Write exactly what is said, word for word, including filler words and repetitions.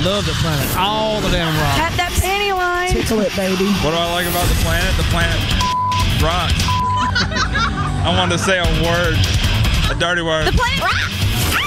love the planet. All the damn rocks. Tap that panty line. Tickle it, baby. What do I like about the planet? The planet rocks. I wanted to say a word, a dirty word. The planet rocks.